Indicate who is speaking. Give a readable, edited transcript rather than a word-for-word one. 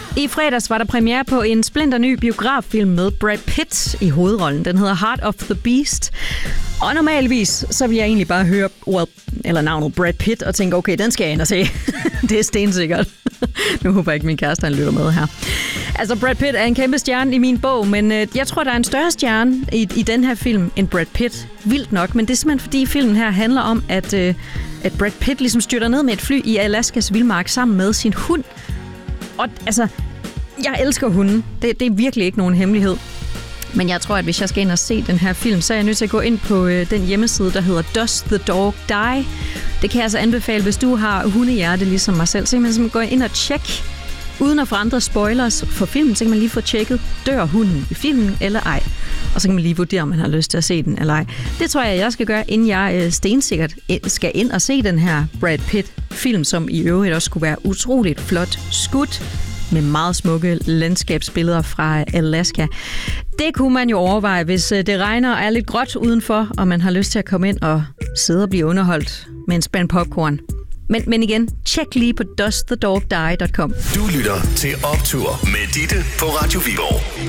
Speaker 1: I fredags var der premiere på en splinterny biograffilm med Brad Pitt i hovedrollen. Den hedder Heart of the Beast. Og normalvis, så vil jeg egentlig bare høre navnet Brad Pitt og tænke, okay, den skal jeg ind og se. Det er stensikkert. Nu håber jeg ikke, min kæreste han lytter med her. Altså, Brad Pitt er en kæmpe stjerne i min bog, men jeg tror, der er en større stjerne i den her film end Brad Pitt. Vildt nok, men det er simpelthen fordi filmen her handler om, at Brad Pitt ligesom styrter ned med et fly i Alaskas vildmark sammen med sin hund. Og altså, jeg elsker hunden. Det er virkelig ikke nogen hemmelighed. Men jeg tror, at hvis jeg skal ind og se den her film, så er jeg nødt til at gå ind på den hjemmeside, der hedder Does the Dog Die? Det kan jeg altså anbefale, hvis du har hundehjerte ligesom mig selv. Så kan man simpelthen gå ind og tjekke, uden at få andre spoilers for filmen, så kan man lige få tjekket, dør hunden i filmen eller ej. Og så kan man lige vurdere, om man har lyst til at se den eller ej. Det tror jeg skal gøre, inden jeg stensikkert skal ind og se den her Brad Pitt-film, som i øvrigt også skulle være utroligt flot skudt med meget smukke landskabsbilleder fra Alaska. Det kunne man jo overveje, hvis det regner og er lidt gråt udenfor, og man har lyst til at komme ind og sidde og blive underholdt med en spand popcorn. Men igen, tjek lige på dostthedogdie.com.
Speaker 2: Du lytter til Optur med Ditte på Radio Viborg.